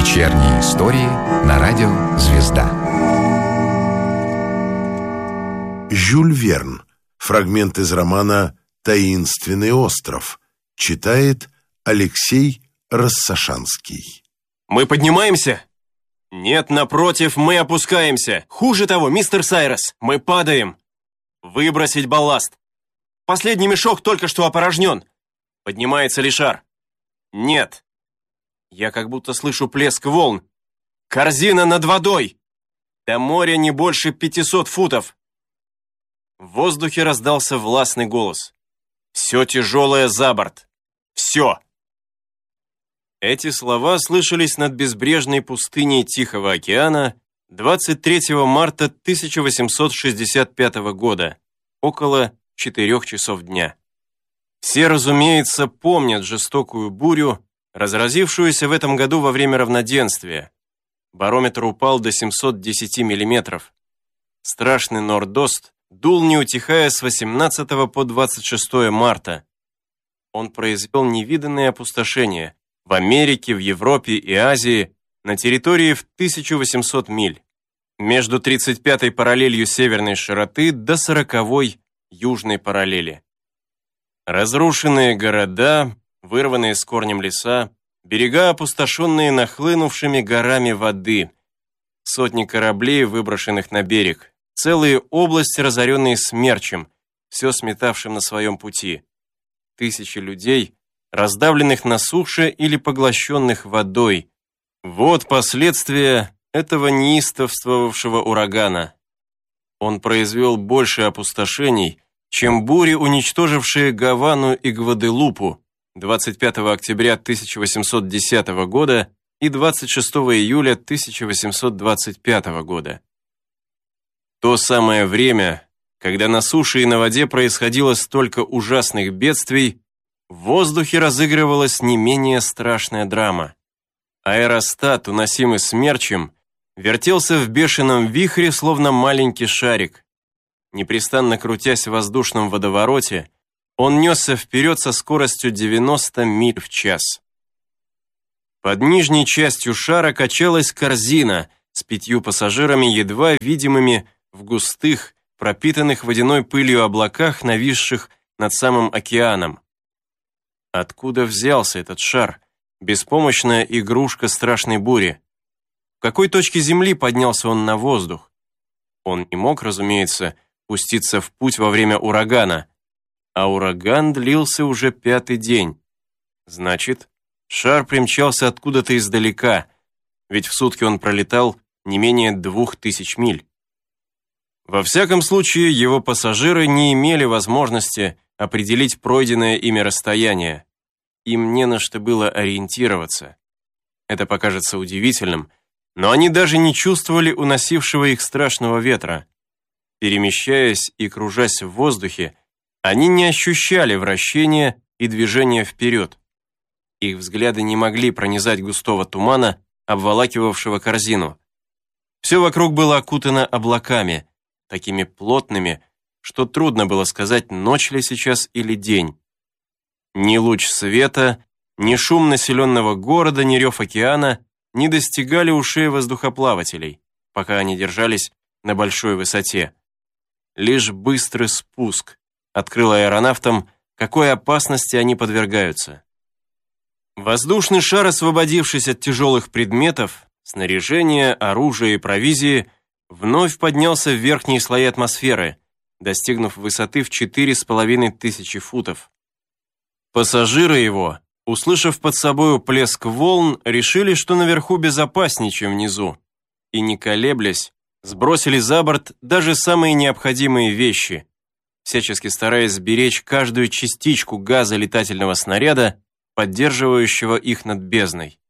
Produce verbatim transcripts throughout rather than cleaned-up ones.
Вечерние истории на радио «Звезда». Жюль Верн. Фрагмент из романа «Таинственный остров». Читает Алексей Рассашанский. Мы поднимаемся? Нет, напротив, мы опускаемся. Хуже того, мистер Сайрес, мы падаем. Выбросить балласт. Последний мешок только что опорожнен. Поднимается ли шар? Нет. Я как будто слышу плеск волн. Корзина над водой. До моря не больше пятисот футов. В воздухе раздался властный голос. Все тяжелое за борт. Все. Эти слова слышались над безбрежной пустыней Тихого океана двадцать третьего марта тысяча восемьсот шестьдесят пятого года, около четырех часов дня. Все, разумеется, помнят жестокую бурю, разразившуюся в этом году во время равноденствия. Барометр упал до семисот десяти миллиметров. Страшный нордост дул, не утихая, с восемнадцатого по двадцать шестое марта. Он произвел невиданное опустошение в Америке, в Европе и Азии на территории в тысячу восемьсот миль, между тридцать пятой параллелью северной широты до сороковой южной параллели. Разрушенные города, вырванные с корнем леса, берега, опустошенные нахлынувшими горами воды, сотни кораблей, выброшенных на берег, целые области, разоренные смерчем, все сметавшим на своем пути, тысячи людей, раздавленных на суше или поглощенных водой. Вот последствия этого неистовствовавшего урагана. Он произвел больше опустошений, чем бури, уничтожившие Гавану и Гваделупу двадцать пятого октября тысяча восемьсот десятого года и двадцать шестого июля тысяча восемьсот двадцать пятого года. То самое время, когда на суше и на воде происходило столько ужасных бедствий, в воздухе разыгрывалась не менее страшная драма. Аэростат, уносимый смерчем, вертелся в бешеном вихре, словно маленький шарик. Непрестанно крутясь в воздушном водовороте, он несся вперед со скоростью девяноста миль в час. Под нижней частью шара качалась корзина с пятью пассажирами, едва видимыми в густых, пропитанных водяной пылью облаках, нависших над самым океаном. Откуда взялся этот шар, беспомощная игрушка страшной бури? В какой точке земли поднялся он на воздух? Он не мог, разумеется, пуститься в путь во время урагана, а ураган длился уже пятый день. Значит, шар примчался откуда-то издалека, ведь в сутки он пролетал не менее двух тысяч миль. Во всяком случае, его пассажиры не имели возможности определить пройденное ими расстояние. Им не на что было ориентироваться. Это покажется удивительным, но они даже не чувствовали уносившего их страшного ветра. Перемещаясь и кружась в воздухе, они не ощущали вращения и движения вперед. Их взгляды не могли пронизать густого тумана, обволакивавшего корзину. Все вокруг было окутано облаками, такими плотными, что трудно было сказать, ночь ли сейчас или день. Ни луч света, ни шум населенного города, ни рев океана не достигали ушей воздухоплавателей, пока они держались на большой высоте. Лишь быстрый спуск открыл аэронавтам, какой опасности они подвергаются. Воздушный шар, освободившись от тяжелых предметов, снаряжения, оружия и провизии, вновь поднялся в верхние слои атмосферы, достигнув высоты в четыре с половиной тысячи футов. Пассажиры его, услышав под собою плеск волн, решили, что наверху безопаснее, чем внизу, и, не колеблясь, сбросили за борт даже самые необходимые вещи, всячески стараясь сберечь каждую частичку газа летательного снаряда, поддерживающего их над бездной.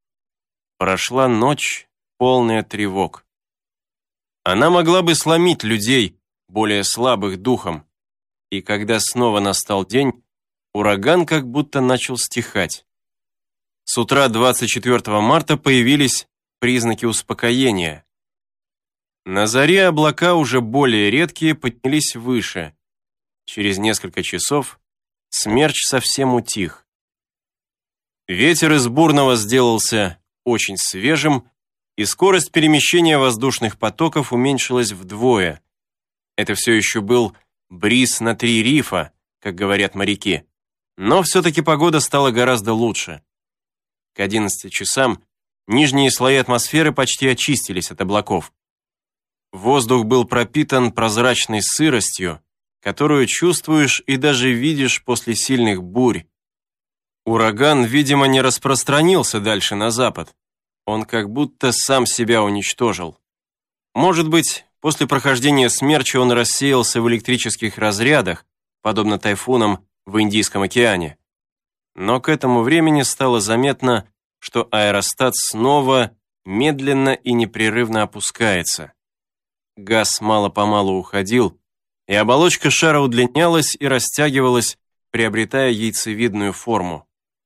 Прошла ночь, полная тревог. Она могла бы сломить людей, более слабых духом, и когда снова настал день, ураган как будто начал стихать. С утра двадцать четвёртого марта появились признаки успокоения. На заре облака, уже более редкие, поднялись выше. Через несколько часов смерч совсем утих. Ветер из бурного сделался очень свежим, и скорость перемещения воздушных потоков уменьшилась вдвое. Это все еще был бриз на три рифа, как говорят моряки. Но все-таки погода стала гораздо лучше. К одиннадцати часам нижние слои атмосферы почти очистились от облаков. Воздух был пропитан прозрачной сыростью, которую чувствуешь и даже видишь после сильных бурь. Ураган, видимо, не распространился дальше на запад. Он как будто сам себя уничтожил. Может быть, после прохождения смерча он рассеялся в электрических разрядах, подобно тайфунам в Индийском океане. Но к этому времени стало заметно, что аэростат снова медленно и непрерывно опускается. Газ мало-помалу уходил, и оболочка шара удлинялась и растягивалась, приобретая яйцевидную форму.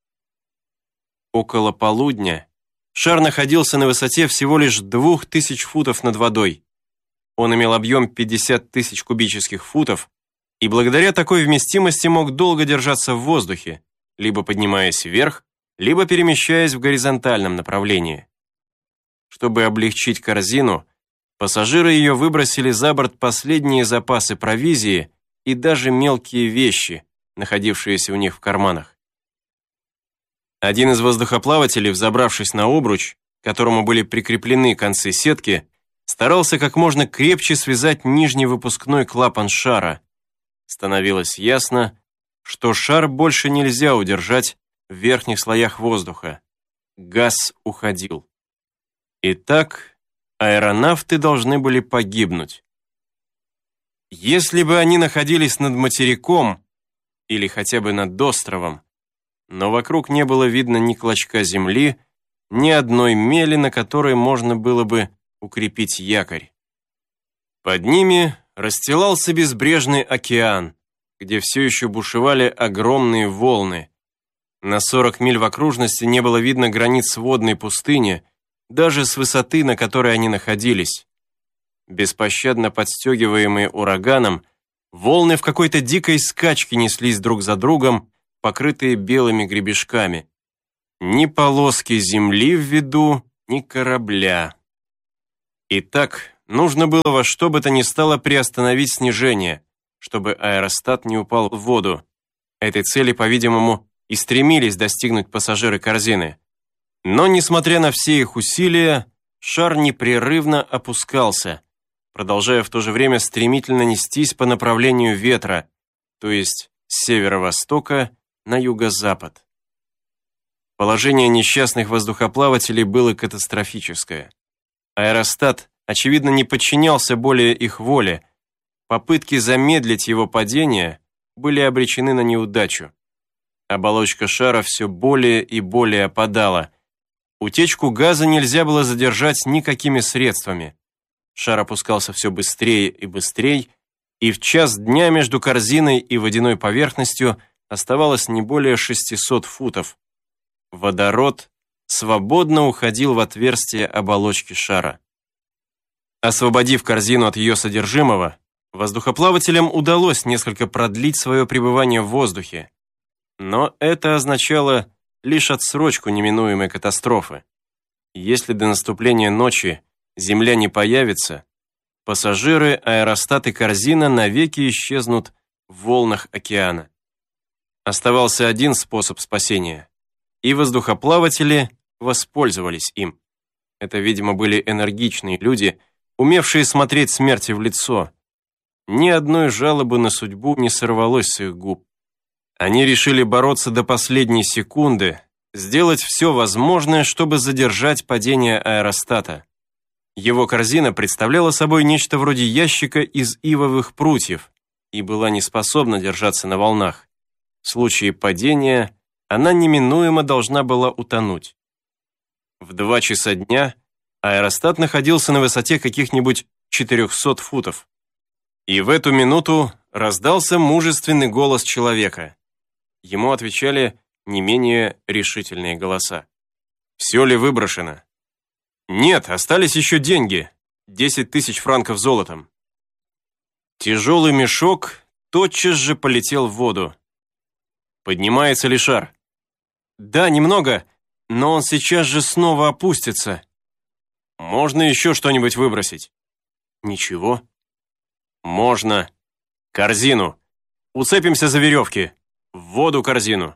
Около полудня шар находился на высоте всего лишь двух тысяч футов над водой. Он имел объем пятьдесят тысяч кубических футов, и благодаря такой вместимости мог долго держаться в воздухе, либо поднимаясь вверх, либо перемещаясь в горизонтальном направлении. Чтобы облегчить корзину, пассажиры ее выбросили за борт последние запасы провизии и даже мелкие вещи, находившиеся у них в карманах. Один из воздухоплавателей, взобравшись на обруч, к которому были прикреплены концы сетки, старался как можно крепче связать нижний выпускной клапан шара. Становилось ясно, что шар больше нельзя удержать в верхних слоях воздуха. Газ уходил. Итак, аэронавты должны были погибнуть. Если бы они находились над материком или хотя бы над островом, но вокруг не было видно ни клочка земли, ни одной мели, на которой можно было бы укрепить якорь. Под ними расстилался безбрежный океан, где все еще бушевали огромные волны. На сорок миль в окружности не было видно границ водной пустыни, даже с высоты, на которой они находились. Беспощадно подстегиваемые ураганом, волны в какой-то дикой скачке неслись друг за другом, покрытые белыми гребешками. Ни полоски земли в виду, ни корабля. Итак, нужно было во что бы то ни стало приостановить снижение, чтобы аэростат не упал в воду. Этой цели, по-видимому, и стремились достигнуть пассажиры корзины. Но, несмотря на все их усилия, шар непрерывно опускался, продолжая в то же время стремительно нестись по направлению ветра, то есть с северо-востока на юго-запад. Положение несчастных воздухоплавателей было катастрофическое. Аэростат, очевидно, не подчинялся более их воле. Попытки замедлить его падение были обречены на неудачу. Оболочка шара все более и более опадала. Утечку газа нельзя было задержать никакими средствами. Шар опускался все быстрее и быстрее, и в час дня между корзиной и водяной поверхностью оставалось не более шестисот футов. Водород свободно уходил в отверстие оболочки шара. Освободив корзину от ее содержимого, воздухоплавателям удалось несколько продлить свое пребывание в воздухе. Но это означало лишь отсрочку неминуемой катастрофы. Если до наступления ночи Земля не появится, пассажиры, аэростат и корзина навеки исчезнут в волнах океана. Оставался один способ спасения, и воздухоплаватели воспользовались им. Это, видимо, были энергичные люди, умевшие смотреть смерти в лицо. Ни одной жалобы на судьбу не сорвалось с их губ. Они решили бороться до последней секунды, сделать все возможное, чтобы задержать падение аэростата. Его корзина представляла собой нечто вроде ящика из ивовых прутьев и была не способна держаться на волнах. В случае падения она неминуемо должна была утонуть. В два часа дня аэростат находился на высоте каких-нибудь четырехсот футов. И в эту минуту раздался мужественный голос человека. Ему отвечали не менее решительные голоса. «Все ли выброшено?» «Нет, остались еще деньги. Десять тысяч франков золотом». Тяжелый мешок тотчас же полетел в воду. «Поднимается ли шар?» «Да, немного, Но он сейчас же снова опустится. Можно еще что-нибудь выбросить? Ничего. Можно. Корзину. Уцепимся за веревки. В воду корзину.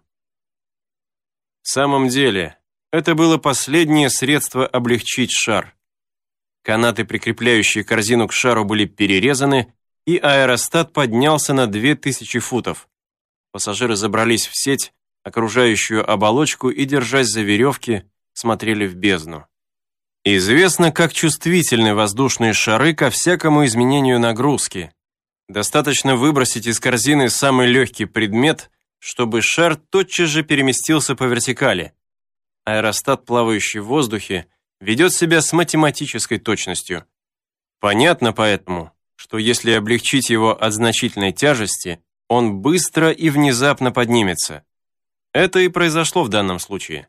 В самом деле, это было последнее средство облегчить шар. Канаты, прикрепляющие корзину к шару, были перерезаны, и аэростат поднялся на две тысячи футов. Пассажиры забрались в сеть, окружающую оболочку, и, держась за веревки, смотрели в бездну. Известно, как чувствительны воздушные шары ко всякому изменению нагрузки. Достаточно выбросить из корзины самый легкий предмет, чтобы шар тотчас же переместился по вертикали. Аэростат, плавающий в воздухе, ведет себя с математической точностью. Понятно поэтому, что если облегчить его от значительной тяжести, он быстро и внезапно поднимется. Это и произошло в данном случае.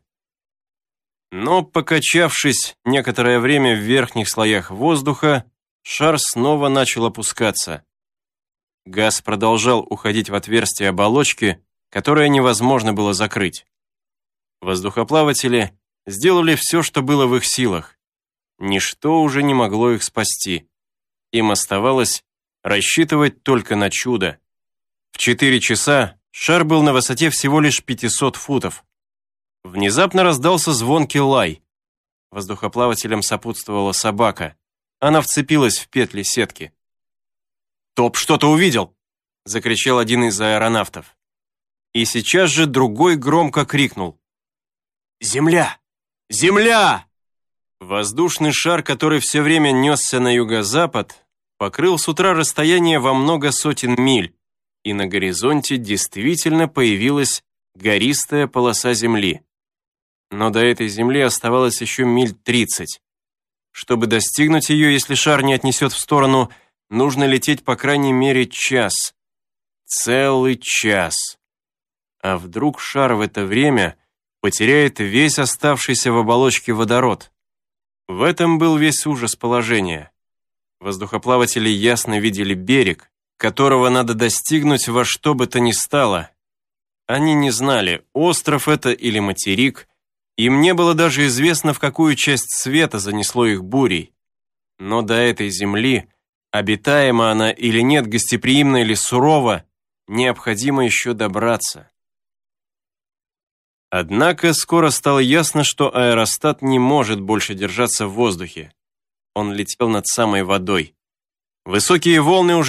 Но, покачавшись некоторое время в верхних слоях воздуха, шар снова начал опускаться. Газ продолжал уходить в отверстие оболочки, которое невозможно было закрыть. Воздухоплаватели сделали все, что было в их силах. Ничто уже не могло их спасти. Им оставалось рассчитывать только на чудо. В четыре часа шар был на высоте всего лишь пятисот футов. Внезапно раздался звонкий лай. Воздухоплавателям сопутствовала собака. Она вцепилась в петли сетки. «Топ что-то увидел!» — закричал один из аэронавтов. И сейчас же другой громко крикнул: «Земля! Земля!» Воздушный шар, который все время несся на юго-запад, покрыл с утра расстояние во много сотен миль, и на горизонте действительно появилась гористая полоса земли. Но до этой земли оставалось еще миль тридцать. Чтобы достигнуть ее, если шар не отнесет в сторону, нужно лететь по крайней мере час. Целый час. А вдруг шар в это время потеряет весь оставшийся в оболочке водород? В этом был весь ужас положения. Воздухоплаватели ясно видели берег, которого надо достигнуть во что бы то ни стало. Они не знали, остров это или материк, им не было даже известно, в какую часть света занесло их бурей. Но до этой земли, обитаема она или нет, гостеприимна или сурова, необходимо еще добраться. Однако скоро стало ясно, что аэростат не может больше держаться в воздухе. Он летел над самой водой. Высокие волны уже